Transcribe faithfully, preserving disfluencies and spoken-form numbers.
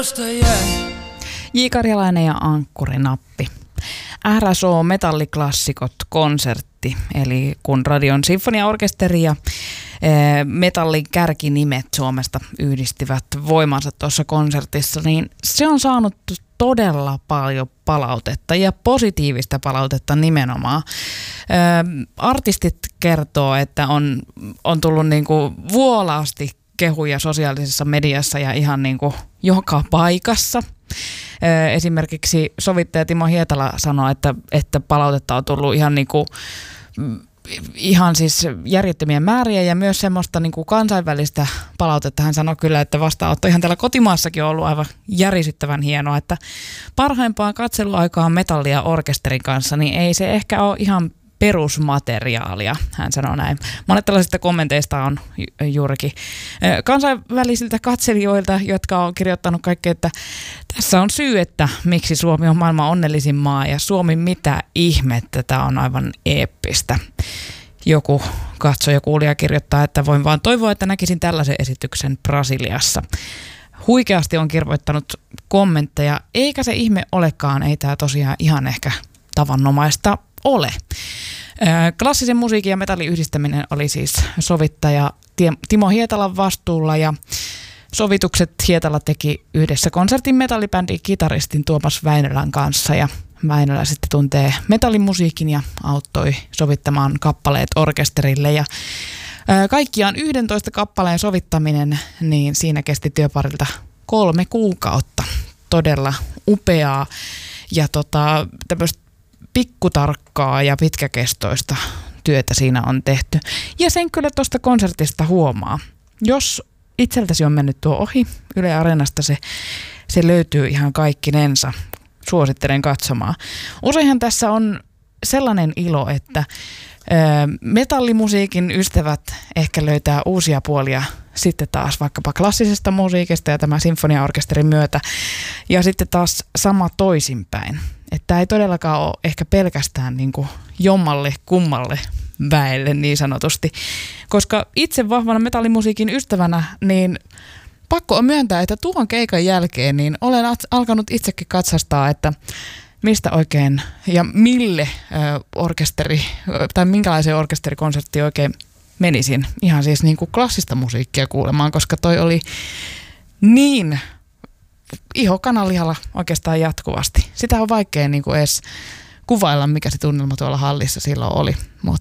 J. Karjalainen ja Ankkurinappi. R S O Metalliklassikot konsertti, eli kun Radion sinfoniaorkesteri ja metallin kärkinimet Suomesta yhdistivät voimansa tuossa konsertissa, niin se on saanut todella paljon palautetta ja positiivista palautetta nimenomaan. Ö, artistit kertoo, että on, on tullut niinku vuolaasti kehuja sosiaalisessa mediassa ja ihan niinku joka paikassa. Ö, esimerkiksi sovittaja Timo Hietala sanoi, että, että palautetta on tullut ihan niinku ihan siis järjettömiä määriä ja myös semmoista niin kuin kansainvälistä palautetta. Hän sanoi kyllä, että vastaanotto ihan täällä kotimaassakin on ollut aivan järisyttävän hienoa, että parhaimpaan katseluaikaan metallia orkesterin kanssa, niin ei se ehkä ole ihan perusmateriaalia, hän sanoi näin. Monet tällaisista kommenteista on ju- juurikin kansainvälisiltä katselijoilta, jotka on kirjoittanut kaikkea, että tässä on syy, että miksi Suomi on maailman onnellisin maa ja Suomi mitä ihmettä, tämä on aivan eeppistä. Joku katsoja kuulija kirjoittaa, että voin vaan toivoa, että näkisin tällaisen esityksen Brasiliassa. Huikeasti on kirjoittanut kommentteja, eikä se ihme olekaan, ei tämä tosiaan ihan ehkä tavanomaista ole. Klassisen musiikin ja metallin yhdistäminen oli siis sovittaja Timo Hietalan vastuulla ja sovitukset Hietala teki yhdessä konsertin metallibändin kitaristin Tuomas Väinölän kanssa ja Väinölä sitten tuntee metallimusiikin ja auttoi sovittamaan kappaleet orkesterille ja kaikkiaan yhdentoista kappaleen sovittaminen, niin siinä kesti työparilta kolme kuukautta. Todella upeaa ja tota, tämmöistä pikkutarkkaa ja pitkäkestoista työtä siinä on tehty. Ja sen kyllä tuosta konsertista huomaa. Jos itseltäsi on mennyt tuo ohi, Yle Areenasta se, se löytyy ihan kaikkinensa. Suosittelen katsomaan. Useinhan tässä on sellainen ilo, että ö, metallimusiikin ystävät ehkä löytää uusia puolia sitten taas vaikkapa klassisesta musiikista ja tämä sinfoniaorkesterin myötä. Ja sitten taas sama toisinpäin. Että ei todellakaan ole ehkä pelkästään niin kuin jommalle kummalle väelle niin sanotusti. Koska itse vahvana metallimusiikin ystävänä, niin pakko on myöntää, että tuon keikan jälkeen niin olen alkanut itsekin katsastaa, että mistä oikein ja mille ö, orkesteri tai minkälaiseen orkesterikonserttiin oikein menisin. Ihan siis niin kuin klassista musiikkia kuulemaan, koska toi oli niin iho kananlihalla oikeastaan jatkuvasti. Sitä on vaikea niin kuin edes kuvailla, mikä se tunnelma tuolla hallissa silloin oli. Mutta